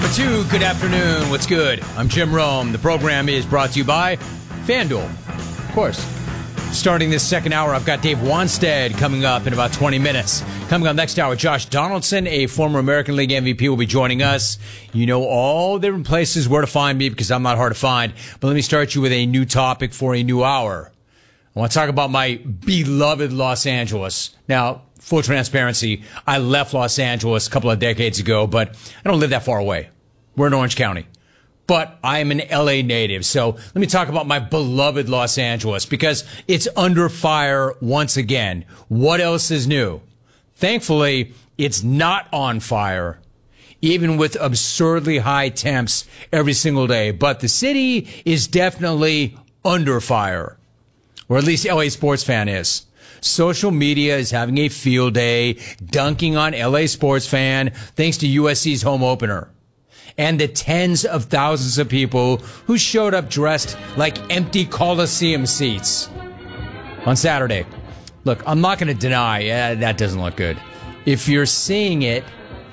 2, good afternoon. What's good? I'm Jim Rome. The program is brought to you by FanDuel. Of course. Starting this second hour, I've got Dave Wanstead coming up in about 20 minutes. Coming up next hour, Josh Donaldson, a former American League MVP, will be joining us. You know all different places where to find me because I'm not hard to find. But let me start you with a new topic for a new hour. I want to talk about my beloved Los Angeles. Now, full transparency, I left Los Angeles a couple of decades ago, but I don't live that far away. We're in Orange County. But I am an LA native, so let me talk about my beloved Los Angeles because it's under fire once again. What else is new? Thankfully, it's not on fire, even with absurdly high temps every single day. But the city is definitely under fire, or at least LA Sports Fan is. Social media is having a field day, dunking on LA Sports Fan thanks to USC's home opener. And the tens of thousands of people who showed up dressed like empty Coliseum seats on Saturday. Look, I'm not going to deny that doesn't look good. If you're seeing it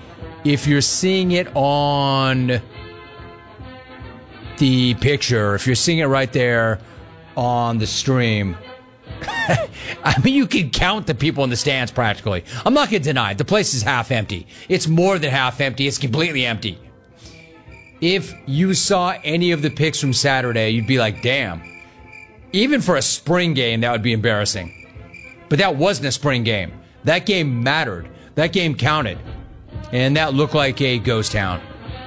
on the picture, if you're seeing it right there on the stream, I mean, you can count the people in the stands practically. I'm not going to deny it. The place is half empty. It's more than half empty. It's completely empty. If you saw any of the pics from Saturday, you'd be like, damn. Even for a spring game, that would be embarrassing. But that wasn't a spring game. That game mattered. That game counted. And that looked like a ghost town.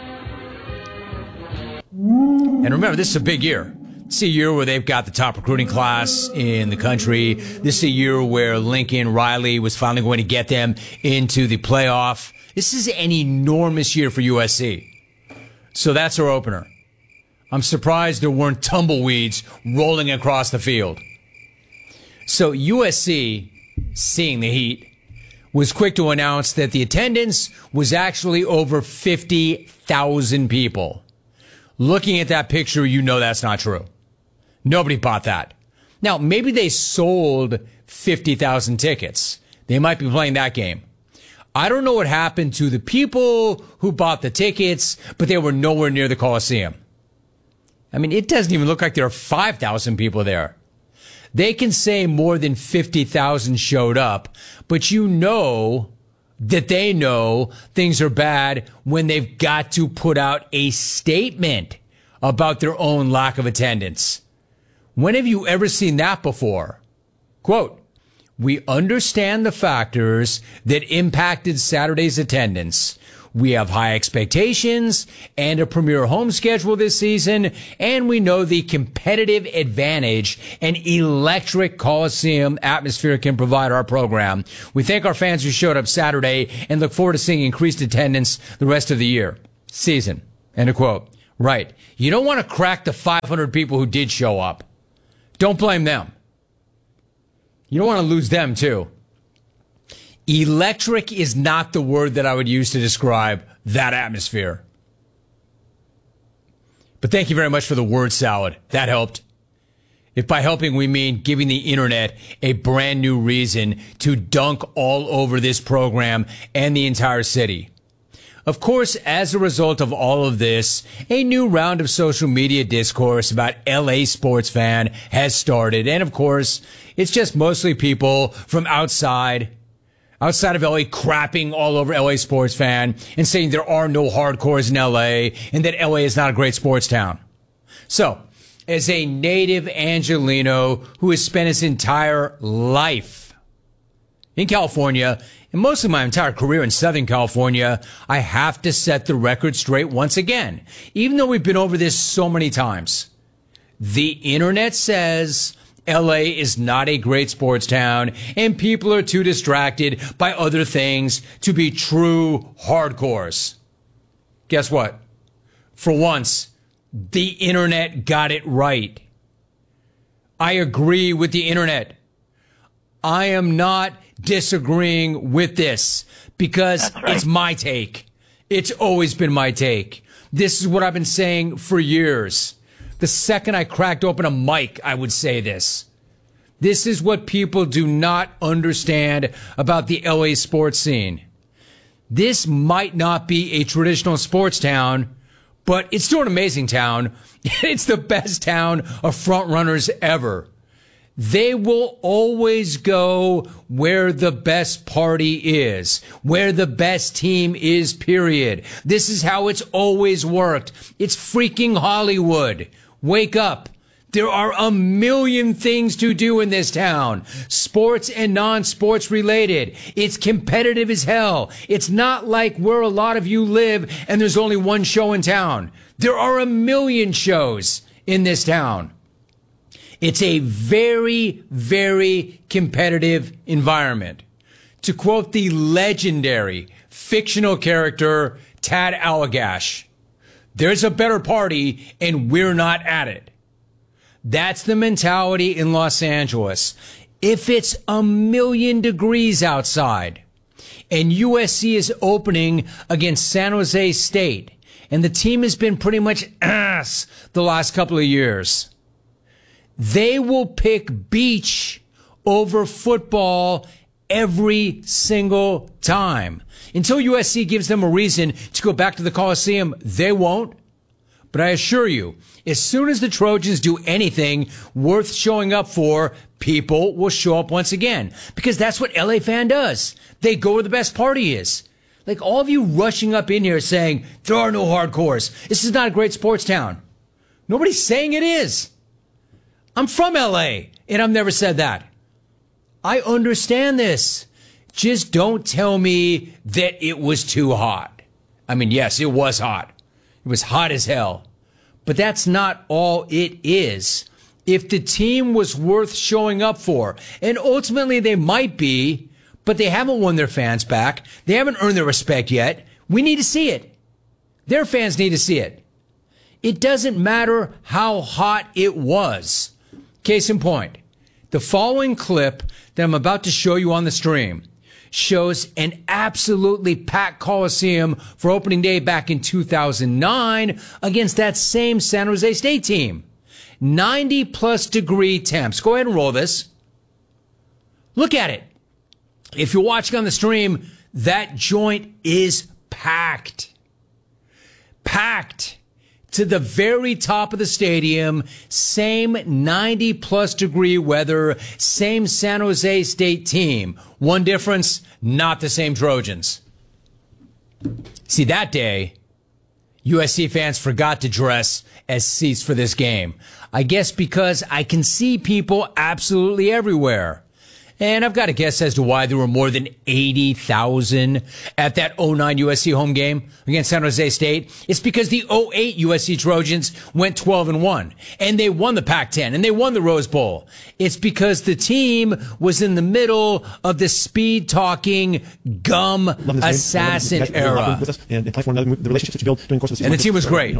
And remember, this is a big year. This is a year where they've got the top recruiting class in the country. This is a year where Lincoln Riley was finally going to get them into the playoff. This is an enormous year for USC. So that's our opener. I'm surprised there weren't tumbleweeds rolling across the field. So USC, seeing the heat, was quick to announce that the attendance was actually over 50,000 people. Looking at that picture, you know that's not true. Nobody bought that. Now, maybe they sold 50,000 tickets. They might be playing that game. I don't know what happened to the people who bought the tickets, but they were nowhere near the Coliseum. I mean, it doesn't even look like there are 5,000 people there. They can say more than 50,000 showed up, but you know that they know things are bad when they've got to put out a statement about their own lack of attendance. When have you ever seen that before? Quote, "We understand the factors that impacted Saturday's attendance. We have high expectations and a premier home schedule this season, and we know the competitive advantage an electric Coliseum atmosphere can provide our program. We thank our fans who showed up Saturday and look forward to seeing increased attendance the rest of the season." End of quote. Right. You don't want to crack the 500 people who did show up. Don't blame them. You don't want to lose them, too. Electric is not the word that I would use to describe that atmosphere. But thank you very much for the word salad. That helped. If by helping we mean giving the internet a brand new reason to dunk all over this program and the entire city. Of course, as a result of all of this, a new round of social media discourse about LA Sports Fan has started. And of course, it's just mostly people from outside of LA crapping all over LA Sports Fan and saying there are no hardcores in LA and that LA is not a great sports town. So, as a native Angelino who has spent his entire life in California, and most of my entire career in Southern California, I have to set the record straight once again. Even though we've been over this so many times, the internet says LA is not a great sports town and people are too distracted by other things to be true hardcores. Guess what? For once, the internet got it right. I agree with the internet. I am not disagreeing with this because it's my take. It's always been my take. This is what I've been saying for years. The second I cracked open a mic, I would say this. This is what people do not understand about the LA sports scene. This might not be a traditional sports town, But it's still an amazing town. It's the best town of front runners ever. They will always go where the best party is, where the best team is, period. This is how it's always worked. It's freaking Hollywood. Wake up. There are a million things to do in this town. Sports and non-sports related. It's competitive as hell. It's not like where a lot of you live and there's only one show in town. There are a million shows in this town. It's a very, very competitive environment. To quote the legendary fictional character Tad Allagash, there's a better party and we're not at it. That's the mentality in Los Angeles. If it's 1,000,000 degrees outside and USC is opening against San Jose State and the team has been pretty much ass the last couple of years, they will pick beach over football every single time. Until USC gives them a reason to go back to the Coliseum, they won't. But I assure you, as soon as the Trojans do anything worth showing up for, people will show up once again. Because that's what LA fan does. They go where the best party is. Like all of you rushing up in here saying, there are no hardcores. This is not a great sports town. Nobody's saying it is. I'm from LA, and I've never said that. I understand this. Just don't tell me that it was too hot. I mean, yes, it was hot. It was hot as hell. But that's not all it is. If the team was worth showing up for, and ultimately they might be, but they haven't won their fans back. They haven't earned their respect yet. We need to see it. Their fans need to see it. It doesn't matter how hot it was. Case in point, the following clip that I'm about to show you on the stream shows an absolutely packed Coliseum for opening day back in 2009 against that same San Jose State team. 90-plus degree temps. Go ahead and roll this. Look at it. If you're watching on the stream, that joint is packed. Packed to the very top of the stadium. Same 90-plus degree weather. Same San Jose State team. One difference, not the same Trojans. See, that day, USC fans forgot to dress as seats for this game. I guess because I can see people absolutely everywhere. And I've got a guess as to why there were more than 80,000 at that 09 USC home game against San Jose State. It's because the 08 USC Trojans went 12-1 and they won the Pac-10 and they won the Rose Bowl. It's because the team was in the middle of the speed talking gum assassin era. And the team was great.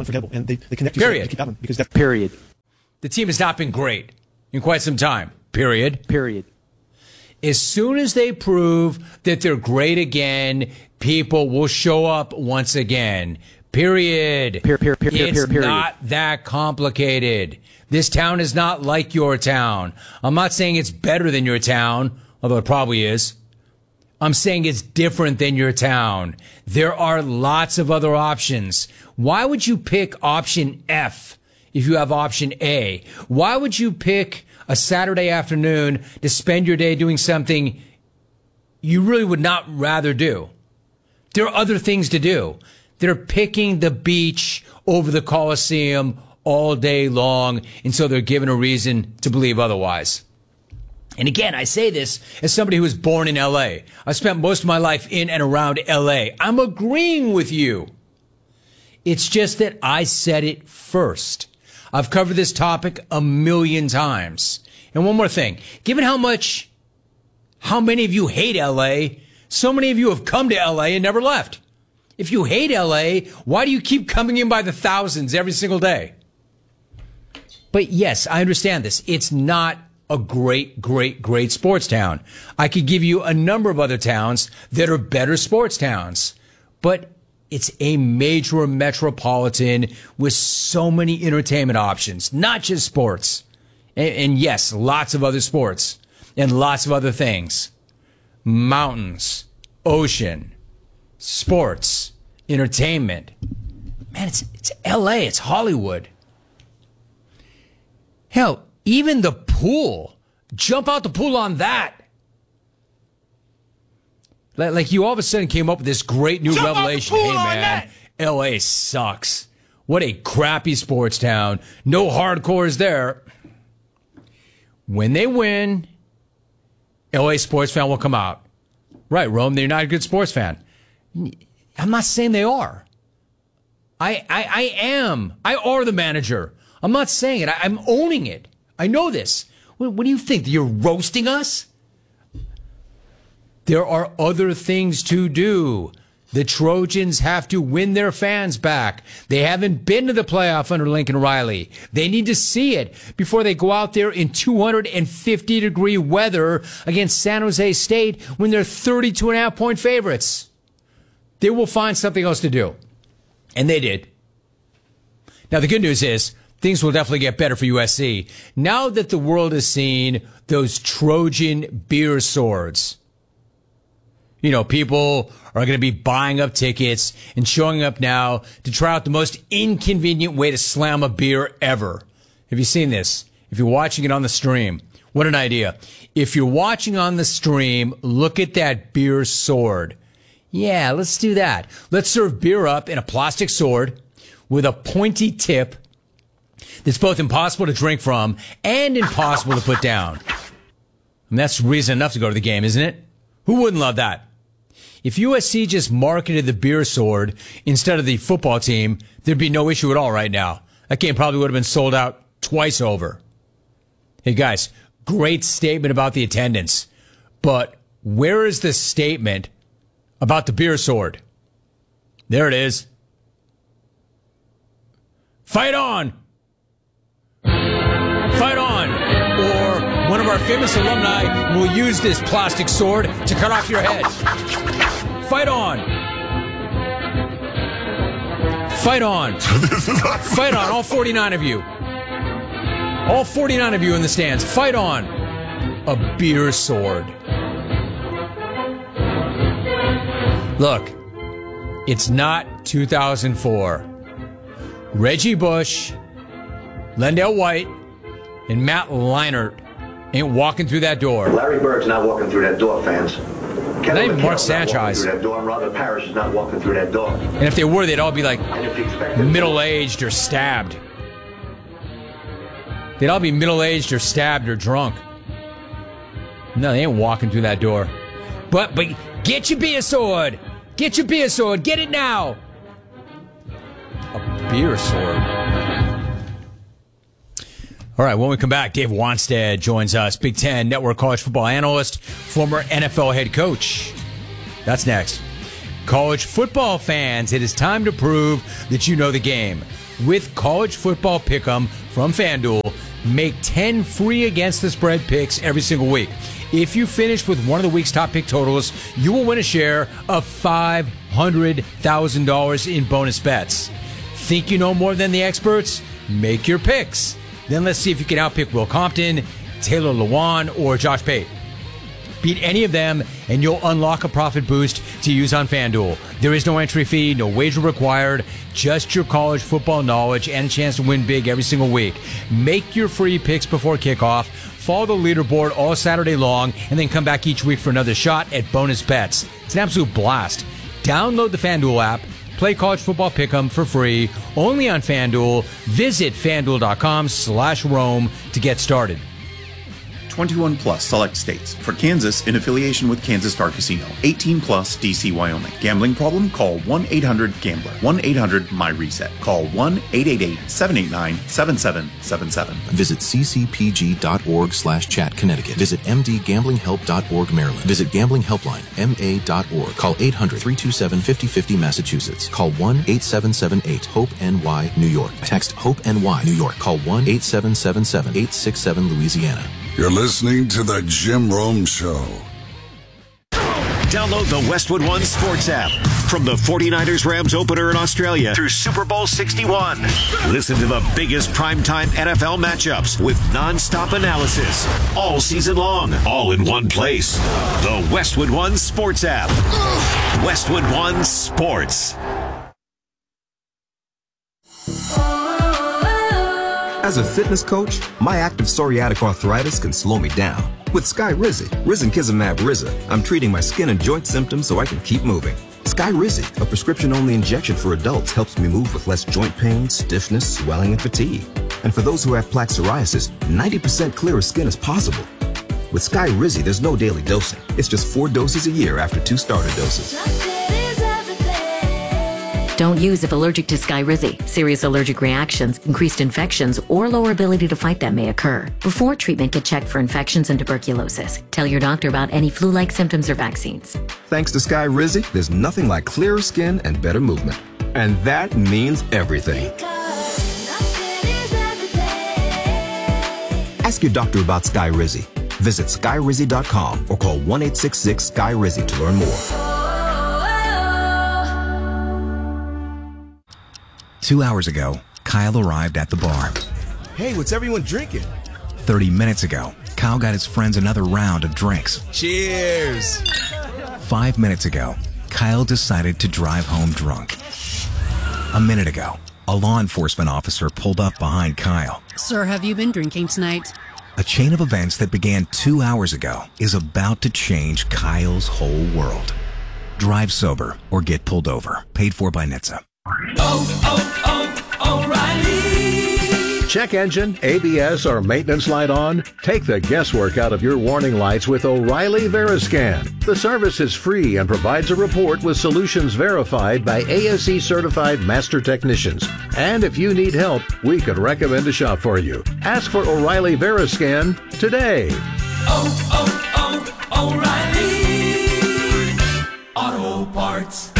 Period. The team has not been great in quite some time. Period. As soon as they prove that they're great again, people will show up once again. Period. It's not that complicated. This town is not like your town. I'm not saying it's better than your town, although it probably is. I'm saying it's different than your town. There are lots of other options. Why would you pick option F if you have option A? Why would you pick a Saturday afternoon to spend your day doing something you really would not rather do? There are other things to do. They're picking the beach over the Coliseum all day long, and so they're given a reason to believe otherwise. And again, I say this as somebody who was born in L.A. I spent most of my life in and around L.A. I'm agreeing with you. It's just that I said it first. I've covered this topic 1,000,000 times. And one more thing. Given how many of you hate LA, so many of you have come to LA and never left. If you hate LA, why do you keep coming in by the thousands every single day? But yes, I understand this. It's not a great sports town. I could give you a number of other towns that are better sports towns. But it's a major metropolitan with so many entertainment options, not just sports. And yes, lots of other sports and lots of other things. Mountains, ocean, sports, entertainment. Man, Man, it's L.A., it's Hollywood. Hell, even the pool. Jump out the pool on that. Like you all of a sudden came up with this great new revelation. Hey, man, L.A. sucks. What a crappy sports town. No hardcores there. When they win, L.A. sports fan will come out. Right, Rome, they're not a good sports fan. I'm not saying they are. I am. I are the manager. I'm not saying it. I'm owning it. I know this. What do you think? You're roasting us? There are other things to do. The Trojans have to win their fans back. They haven't been to the playoff under Lincoln Riley. They need to see it before they go out there in 250-degree weather against San Jose State when they're 32.5-point favorites. They will find something else to do. And they did. Now, the good news is things will definitely get better for USC. Now that the world has seen those Trojan beer swords, you know, people are going to be buying up tickets and showing up now to try out the most inconvenient way to slam a beer ever. Have you seen this? If you're watching it on the stream, what an idea. If you're watching on the stream, look at that beer sword. Yeah, let's do that. Let's serve beer up in a plastic sword with a pointy tip that's both impossible to drink from and impossible to put down. And that's reason enough to go to the game, isn't it? Who wouldn't love that? If USC just marketed the beer sword instead of the football team, there'd be no issue at all right now. That game probably would have been sold out twice over. Hey guys, great statement about the attendance. But where is the statement about the beer sword? There it is. Fight on! Fight on! Or one of our famous alumni will use this plastic sword to cut off your head. Fight on! Fight on! Fight on, all 49 of you. All 49 of you in the stands. Fight on! A beer sword. Look, it's not 2004. Reggie Bush, Lendell White, and Matt Leinart ain't walking through that door. Larry Bird's not walking through that door, fans. Not even Mark Sanchez. Through that door, and Robert Parrish is not walking through that door. And if they were, they'd all be like middle-aged or stabbed. They'd all be middle-aged or stabbed or drunk. No, they ain't walking through that door. But get your beer sword. Get your beer sword. Get it now. A beer sword. All right, when we come back, Dave Wannstedt joins us, Big Ten Network college football analyst, former NFL head coach. That's next. College football fans, it is time to prove that you know the game. With College Football Pick'em from FanDuel, make 10 free against the spread picks every single week. If you finish with one of the week's top pick totals, you will win a share of $500,000 in bonus bets. Think you know more than the experts? Make your picks. Then let's see if you can outpick Will Compton, Taylor Lewan, or Josh Pate. Beat any of them, and you'll unlock a profit boost to use on FanDuel. There is no entry fee, no wager required, just your college football knowledge and a chance to win big every single week. Make your free picks before kickoff, follow the leaderboard all Saturday long, and then come back each week for another shot at bonus bets. It's an absolute blast. Download the FanDuel app. Play College Football Pick'em for free, only on FanDuel. Visit FanDuel.com/Rome to get started. 21 plus select states. For Kansas, in affiliation with Kansas Star Casino. 18 plus DC, Wyoming. Gambling problem? Call 1-800-GAMBLER. 1-800-MY-RESET. Call 1-888-789-7777. Visit ccpg.org/chat Connecticut. Visit mdgamblinghelp.org Maryland. Visit Gambling Helpline ma.org. Call 800-327-5050 Massachusetts. Call 1-8778-HOPE-NY New York. Text HOPE-NY New York. Call 1-8777-867 Louisiana. You're listening to The Jim Rome Show. Download the Westwood One Sports app. From the 49ers Rams opener in Australia through Super Bowl 61. Listen to the biggest primetime NFL matchups with nonstop analysis all season long, all in one place. The Westwood One Sports app. Westwood One Sports. As a fitness coach, my active psoriatic arthritis can slow me down. With Skyrizi, Risankizumab Riza, I'm treating my skin and joint symptoms so I can keep moving. Skyrizi, a prescription-only injection for adults, helps me move with less joint pain, stiffness, swelling, and fatigue. And for those who have plaque psoriasis, 90% clearer skin is possible. With Skyrizi, there's no daily dosing. It's just 4 doses a year after 2 starter doses. Don't use if allergic to Skyrizi. Serious allergic reactions, increased infections, or lower ability to fight them may occur. Before treatment, get checked for infections and tuberculosis. Tell your doctor about any flu-like symptoms or vaccines. Thanks to Skyrizi, there's nothing like clearer skin and better movement. And that means everything. Ask your doctor about Skyrizi. Visit Skyrizi.com or call 1-866-SKY-RIZI to learn more. 2 hours ago, Kyle arrived at the bar. Hey, what's everyone drinking? 30 minutes ago, Kyle got his friends another round of drinks. Cheers! 5 minutes ago, Kyle decided to drive home drunk. A minute ago, a law enforcement officer pulled up behind Kyle. Sir, have you been drinking tonight? A chain of events that began 2 hours ago is about to change Kyle's whole world. Drive sober or get pulled over. Paid for by NHTSA. O'Reilly. Check engine, ABS, or maintenance light on? Take the guesswork out of your warning lights with O'Reilly Veriscan. The service is free and provides a report with solutions verified by ASE certified master technicians. And if you need help, we could recommend a shop for you. Ask for O'Reilly Veriscan today. O'Reilly Auto Parts.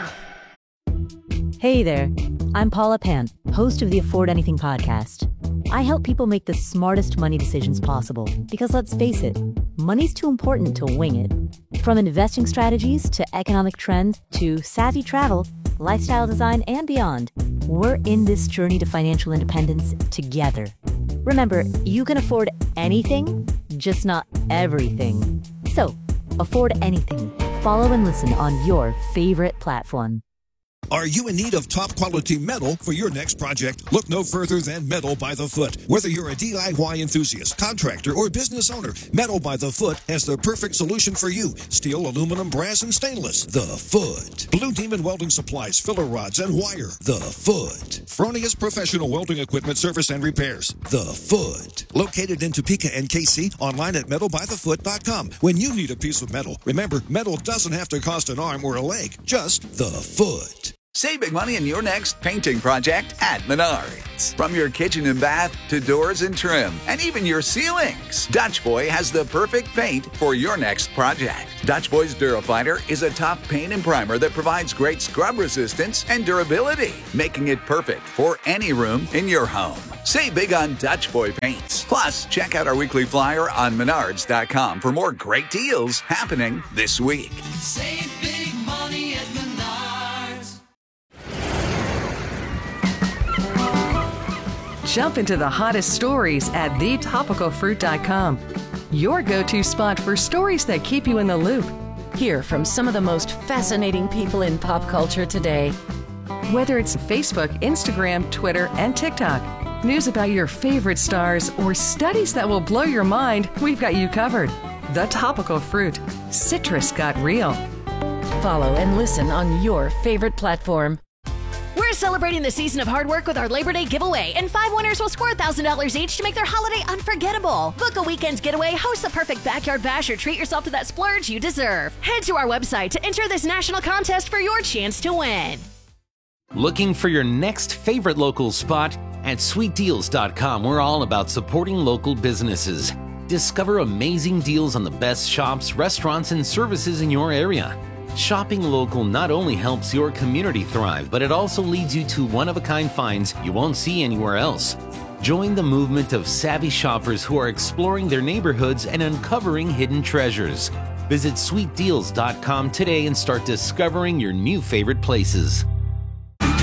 Hey there, I'm Paula Pan, host of the Afford Anything podcast. I help people make the smartest money decisions possible because let's face it, money's too important to wing it. From investing strategies to economic trends to savvy travel, lifestyle design, and beyond, we're in this journey to financial independence together. Remember, you can afford anything, just not everything. So, afford anything. Follow and listen on your favorite platform. Are you in need of top-quality metal for your next project? Look no further than Metal by the Foot. Whether you're a DIY enthusiast, contractor, or business owner, Metal by the Foot has the perfect solution for you. Steel, aluminum, brass, and stainless. The Foot. Blue Demon Welding Supplies, filler rods, and wire. The Foot. Fronius Professional Welding Equipment Service and Repairs. The Foot. Located in Topeka and KC, online at metalbythefoot.com. When you need a piece of metal, remember, metal doesn't have to cost an arm or a leg. Just the Foot. Save big money in your next painting project at Menards. From your kitchen and bath to doors and trim, and even your ceilings, Dutch Boy has the perfect paint for your next project. Dutch Boy's Durafighter is a top paint and primer that provides great scrub resistance and durability, making it perfect for any room in your home. Save big on Dutch Boy paints. Plus, check out our weekly flyer on Menards.com for more great deals happening this week. Save big money at Menards. Jump into the hottest stories at thetopicalfruit.com. Your go-to spot for stories that keep you in the loop. Hear from some of the most fascinating people in pop culture today. Whether it's Facebook, Instagram, Twitter, and TikTok, news about your favorite stars, or studies that will blow your mind, we've got you covered. The Topical Fruit. Citrus got real. Follow and listen on your favorite platform. We're celebrating the season of hard work with our Labor Day giveaway, and 5 winners will score $1,000 each to make their holiday unforgettable. Book a weekend getaway, host the perfect backyard bash, or treat yourself to that splurge you deserve. Head to our website to enter this national contest for your chance to win. Looking for your next favorite local spot? At sweetdeals.com, we're all about supporting local businesses. Discover amazing deals on the best shops, restaurants, and services in your area. Shopping local not only helps your community thrive, but it also leads you to one-of-a-kind finds you won't see anywhere else. Join the movement of savvy shoppers who are exploring their neighborhoods and uncovering hidden treasures. Visit sweetdeals.com today and start discovering your new favorite places.